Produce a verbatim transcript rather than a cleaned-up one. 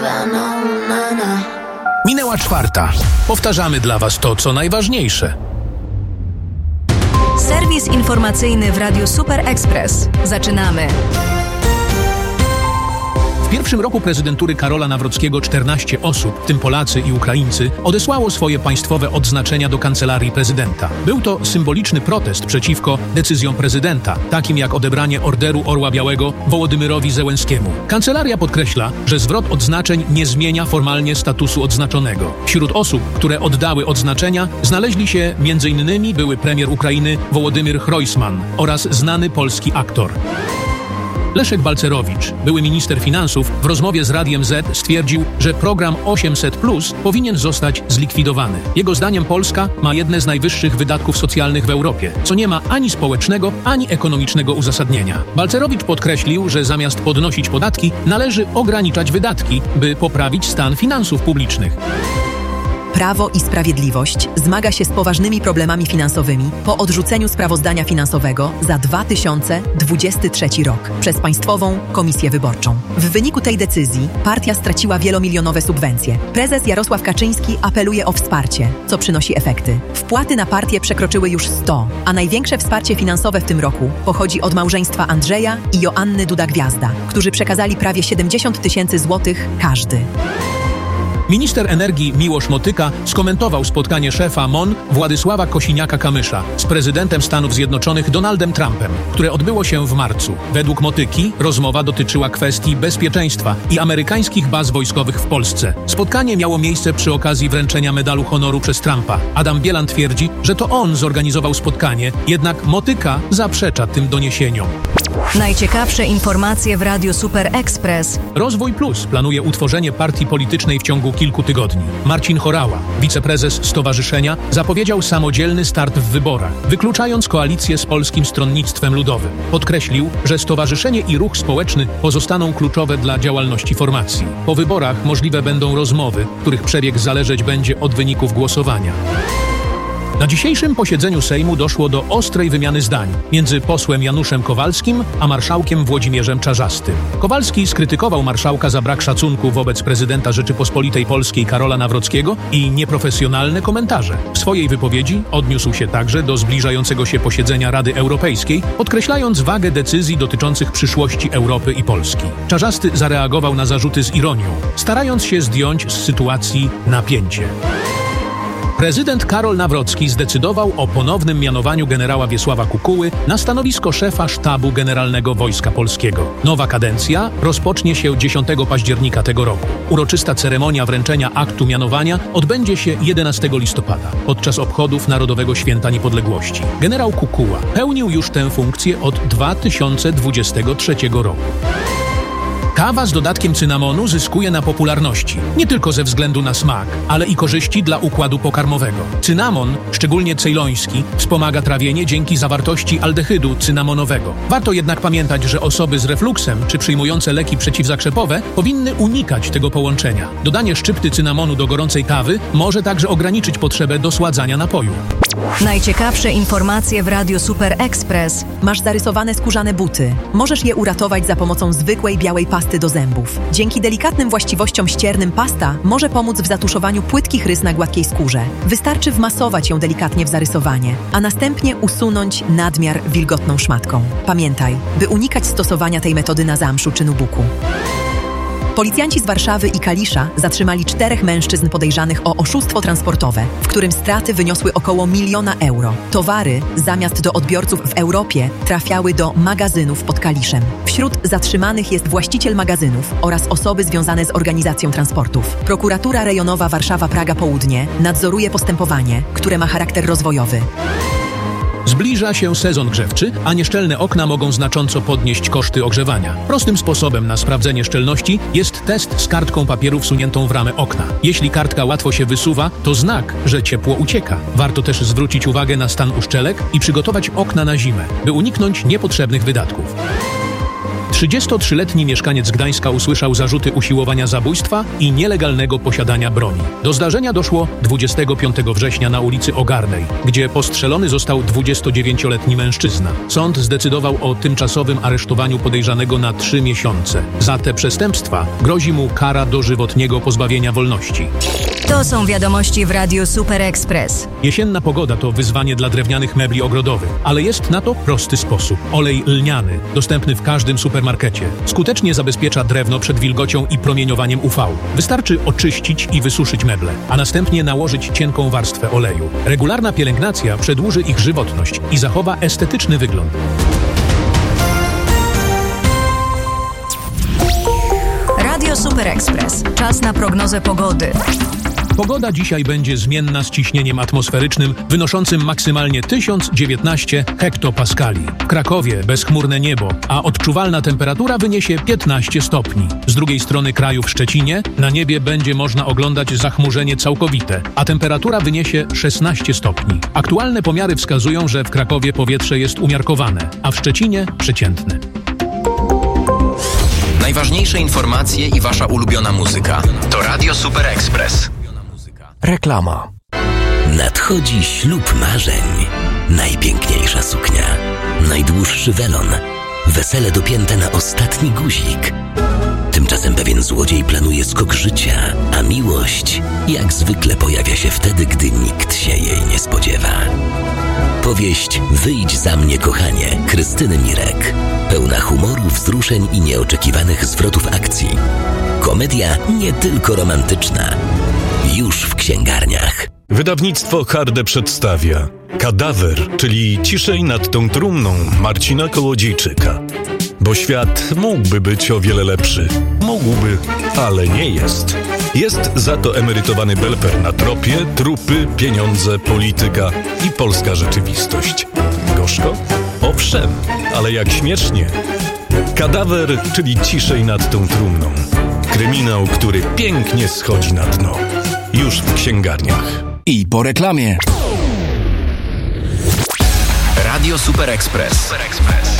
Minęła czwarta. Powtarzamy dla Was to, co najważniejsze. Serwis informacyjny w Radiu Super Express. Zaczynamy. W pierwszym roku prezydentury Karola Nawrockiego czternaście osób, w tym Polacy i Ukraińcy, odesłało swoje państwowe odznaczenia do kancelarii prezydenta. Był to symboliczny protest przeciwko decyzjom prezydenta, takim jak odebranie Orderu Orła Białego Wołodymyrowi Zełenskiemu. Kancelaria podkreśla, że zwrot odznaczeń nie zmienia formalnie statusu odznaczonego. Wśród osób, które oddały odznaczenia, znaleźli się między innymi były premier Ukrainy Wołodymyr Hrojsman oraz znany polski aktor. Leszek Balcerowicz, były minister finansów, w rozmowie z Radiem Z stwierdził, że program osiemset plus powinien zostać zlikwidowany. Jego zdaniem Polska ma jedne z najwyższych wydatków socjalnych w Europie, co nie ma ani społecznego, ani ekonomicznego uzasadnienia. Balcerowicz podkreślił, że zamiast podnosić podatki, należy ograniczać wydatki, by poprawić stan finansów publicznych. Prawo i Sprawiedliwość zmaga się z poważnymi problemami finansowymi po odrzuceniu sprawozdania finansowego za dwa tysiące dwudziesty trzeci rok przez Państwową Komisję Wyborczą. W wyniku tej decyzji partia straciła wielomilionowe subwencje. Prezes Jarosław Kaczyński apeluje o wsparcie, co przynosi efekty. Wpłaty na partię przekroczyły już sto, a największe wsparcie finansowe w tym roku pochodzi od małżeństwa Andrzeja i Joanny Duda-Gwiazda, którzy przekazali prawie siedemdziesiąt tysięcy złotych każdy. Minister energii Miłosz Motyka skomentował spotkanie szefa M O N Władysława Kosiniaka-Kamysza z prezydentem Stanów Zjednoczonych Donaldem Trumpem, które odbyło się w marcu. Według Motyki rozmowa dotyczyła kwestii bezpieczeństwa i amerykańskich baz wojskowych w Polsce. Spotkanie miało miejsce przy okazji wręczenia medalu honoru przez Trumpa. Adam Bielan twierdzi, że to on zorganizował spotkanie, jednak Motyka zaprzecza tym doniesieniom. Najciekawsze informacje w Radiu Super Express. Rozwój Plus planuje utworzenie partii politycznej w ciągu kilku tygodni. Marcin Horała, wiceprezes stowarzyszenia, zapowiedział samodzielny start w wyborach, wykluczając koalicję z Polskim Stronnictwem Ludowym. Podkreślił, że stowarzyszenie i ruch społeczny pozostaną kluczowe dla działalności formacji. Po wyborach możliwe będą rozmowy, których przebieg zależeć będzie od wyników głosowania. Na dzisiejszym posiedzeniu Sejmu doszło do ostrej wymiany zdań między posłem Januszem Kowalskim a marszałkiem Włodzimierzem Czarzastym. Kowalski skrytykował marszałka za brak szacunku wobec prezydenta Rzeczypospolitej Polskiej Karola Nawrockiego i nieprofesjonalne komentarze. W swojej wypowiedzi odniósł się także do zbliżającego się posiedzenia Rady Europejskiej, podkreślając wagę decyzji dotyczących przyszłości Europy i Polski. Czarzasty zareagował na zarzuty z ironią, starając się zdjąć z sytuacji napięcie. Prezydent Karol Nawrocki zdecydował o ponownym mianowaniu generała Wiesława Kukuły na stanowisko szefa Sztabu Generalnego Wojska Polskiego. Nowa kadencja rozpocznie się dziesiątego października tego roku. Uroczysta ceremonia wręczenia aktu mianowania odbędzie się jedenastego listopada, podczas obchodów Narodowego Święta Niepodległości. Generał Kukuła pełnił już tę funkcję od dwa tysiące dwudziestego trzeciego roku. Kawa z dodatkiem cynamonu zyskuje na popularności, nie tylko ze względu na smak, ale i korzyści dla układu pokarmowego. Cynamon, szczególnie cejloński, wspomaga trawienie dzięki zawartości aldehydu cynamonowego. Warto jednak pamiętać, że osoby z refluksem czy przyjmujące leki przeciwzakrzepowe powinny unikać tego połączenia. Dodanie szczypty cynamonu do gorącej kawy może także ograniczyć potrzebę dosładzania napoju. Najciekawsze informacje w Radiu Super Express. Masz zarysowane skórzane buty. Możesz je uratować za pomocą zwykłej białej pasty do zębów. Dzięki delikatnym właściwościom ściernym pasta może pomóc w zatuszowaniu płytkich rys na gładkiej skórze. Wystarczy wmasować ją delikatnie w zarysowanie, a następnie usunąć nadmiar wilgotną szmatką. Pamiętaj, by unikać stosowania tej metody na zamszu czy nubuku. Policjanci z Warszawy i Kalisza zatrzymali czterech mężczyzn podejrzanych o oszustwo transportowe, w którym straty wyniosły około miliona euro. Towary, zamiast do odbiorców w Europie, trafiały do magazynów pod Kaliszem. Wśród zatrzymanych jest właściciel magazynów oraz osoby związane z organizacją transportów. Prokuratura Rejonowa Warszawa-Praga Południe nadzoruje postępowanie, które ma charakter rozwojowy. Zbliża się sezon grzewczy, a nieszczelne okna mogą znacząco podnieść koszty ogrzewania. Prostym sposobem na sprawdzenie szczelności jest test z kartką papieru wsuniętą w ramę okna. Jeśli kartka łatwo się wysuwa, to znak, że ciepło ucieka. Warto też zwrócić uwagę na stan uszczelek i przygotować okna na zimę, by uniknąć niepotrzebnych wydatków. trzydziestotrzyletni mieszkaniec Gdańska usłyszał zarzuty usiłowania zabójstwa i nielegalnego posiadania broni. Do zdarzenia doszło dwudziestego piątego września na ulicy Ogarnej, gdzie postrzelony został dwudziestodziewięcioletni mężczyzna. Sąd zdecydował o tymczasowym aresztowaniu podejrzanego na trzy miesiące. Za te przestępstwa grozi mu kara dożywotniego pozbawienia wolności. To są wiadomości w Radiu Super Express. Jesienna pogoda to wyzwanie dla drewnianych mebli ogrodowych, ale jest na to prosty sposób. Olej lniany, dostępny w każdym supermarkecie, skutecznie zabezpiecza drewno przed wilgocią i promieniowaniem U V. Wystarczy oczyścić i wysuszyć meble, a następnie nałożyć cienką warstwę oleju. Regularna pielęgnacja przedłuży ich żywotność i zachowa estetyczny wygląd. Radio Super Express. Czas na prognozę pogody. Pogoda dzisiaj będzie zmienna z ciśnieniem atmosferycznym wynoszącym maksymalnie tysiąc dziewiętnaście hektopaskali. W Krakowie bezchmurne niebo, a odczuwalna temperatura wyniesie piętnaście stopni. Z drugiej strony kraju w Szczecinie na niebie będzie można oglądać zachmurzenie całkowite, a temperatura wyniesie szesnaście stopni. Aktualne pomiary wskazują, że w Krakowie powietrze jest umiarkowane, a w Szczecinie przeciętne. Najważniejsze informacje i wasza ulubiona muzyka to Radio Super Express. Reklama. Nadchodzi ślub marzeń. Najpiękniejsza suknia. Najdłuższy welon. Wesele dopięte na ostatni guzik. Tymczasem pewien złodziej planuje skok życia, a miłość jak zwykle pojawia się wtedy, gdy nikt się jej nie spodziewa. Powieść Wyjdź za mnie, kochanie, Krystyny Mirek. Pełna humoru, wzruszeń i nieoczekiwanych zwrotów akcji. Komedia nie tylko romantyczna. Już w księgarniach. Wydawnictwo Harde przedstawia Kadawer, czyli Ciszej nad tą trumną Marcina Kołodziejczyka. Bo świat mógłby być o wiele lepszy. Mógłby, ale nie jest. Jest za to emerytowany belper na tropie, trupy, pieniądze, polityka i polska rzeczywistość. Gorzko? Owszem, ale jak śmiesznie. Kadawer, czyli Ciszej nad tą trumną. Kryminał, który pięknie schodzi na dno. Już w księgarniach. I po reklamie. Radio Super Express. Super Express.